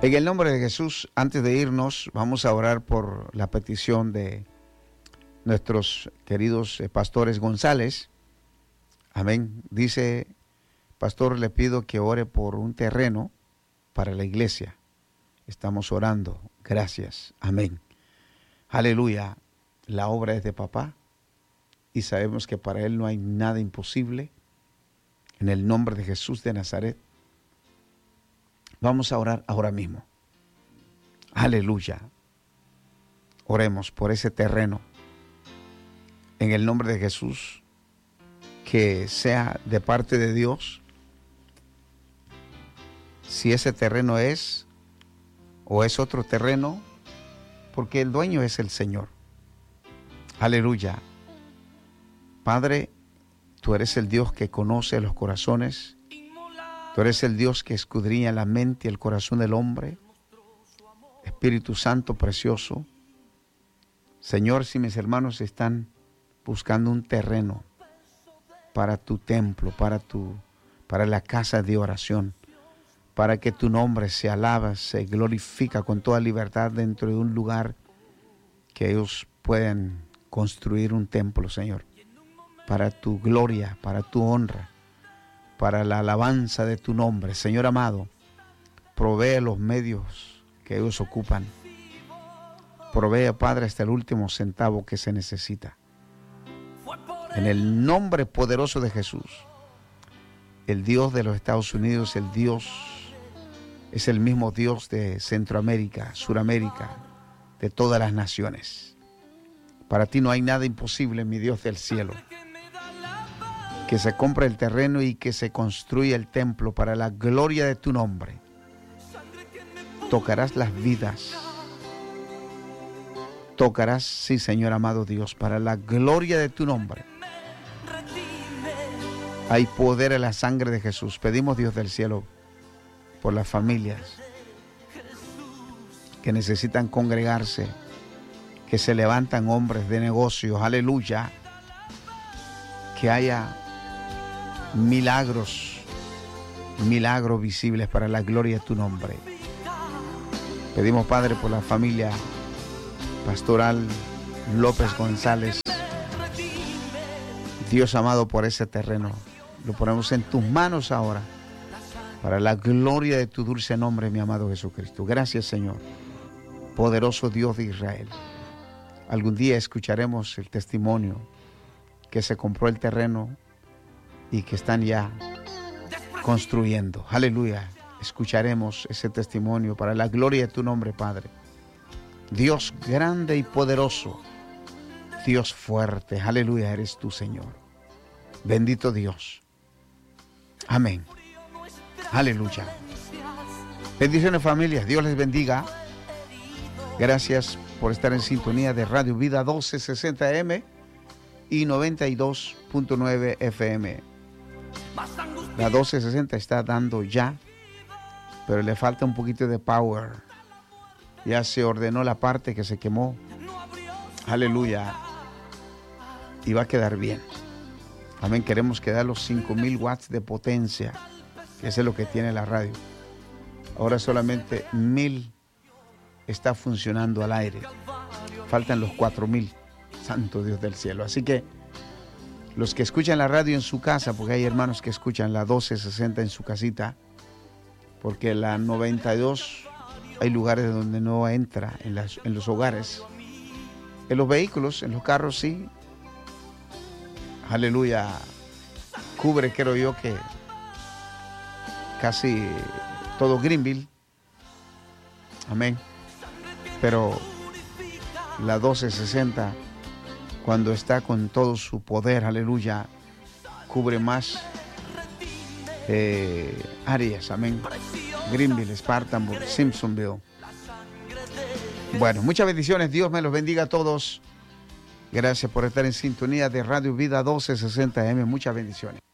En el nombre de Jesús, antes de irnos, vamos a orar por la petición de nuestros queridos pastores González. Amén. Dice, pastor, le pido que ore por un terreno para la iglesia. Estamos orando. Gracias. Amén. Aleluya. La obra es de papá y sabemos que para él no hay nada imposible. En el nombre de Jesús de Nazaret, vamos a orar ahora mismo. Aleluya. Oremos por ese terreno. En el nombre de Jesús, que sea de parte de Dios. Si ese terreno es o es otro terreno, porque el dueño es el Señor. Aleluya. Padre, tú eres el Dios que conoce los corazones. Tú eres el Dios que escudriña la mente y el corazón del hombre. Espíritu Santo precioso. Señor, si mis hermanos están buscando un terreno para tu templo, para la casa de oración, para que tu nombre se alaba, se glorifica con toda libertad dentro de un lugar que ellos puedan construir un templo, Señor, para tu gloria, para tu honra, para la alabanza de tu nombre. Señor amado, provee los medios que ellos ocupan. Provee, Padre, hasta el último centavo que se necesita. En el nombre poderoso de Jesús, el Dios de los Estados Unidos, el Dios es el mismo Dios de Centroamérica, Suramérica, de todas las naciones. Para ti no hay nada imposible, mi Dios del cielo. Que se compre el terreno y que se construya el templo para la gloria de tu nombre. Tocarás las vidas. Tocarás, sí, Señor amado Dios, para la gloria de tu nombre. Hay poder en la sangre de Jesús. Pedimos, Dios del cielo, por las familias que necesitan congregarse, que se levantan hombres de negocios, aleluya, que haya milagros visibles para la gloria de tu nombre. Pedimos, Padre, por la familia pastoral López González. Dios amado, por ese terreno, lo ponemos en tus manos ahora, para la gloria de tu dulce nombre, mi amado Jesucristo. Gracias, Señor, poderoso Dios de Israel. Algún día escucharemos el testimonio que se compró el terreno y que están ya construyendo. Aleluya. Escucharemos ese testimonio para la gloria de tu nombre, Padre. Dios grande y poderoso. Dios fuerte. Aleluya, eres tú, Señor. Bendito Dios. Amén. Aleluya. Bendiciones, familias. Dios les bendiga. Gracias por estar en sintonía de Radio Vida 1260 AM y 92.9 FM. La 1260 está dando ya, pero le falta un poquito de power. Ya se ordenó la parte que se quemó. Aleluya. Y va a quedar bien. Amén. Queremos que da los 5,000 watts de potencia. Eso es lo que tiene la radio. Ahora solamente 1,000 está funcionando al aire. Faltan los 4,000. Santo Dios del cielo. Así que los que escuchan la radio en su casa, porque hay hermanos que escuchan la 1260 en su casita, porque la 92 hay lugares donde no entra, en los hogares. En los vehículos, en los carros sí. Aleluya. Cubre, creo yo, que casi todo Greenville. Amén. Pero la 1260, cuando está con todo su poder, aleluya, cubre más áreas. Amén. Greenville, Spartanburg, Simpsonville. Bueno, muchas bendiciones. Dios me los bendiga a todos. Gracias por estar en sintonía de Radio Vida 1260 AM. Muchas bendiciones.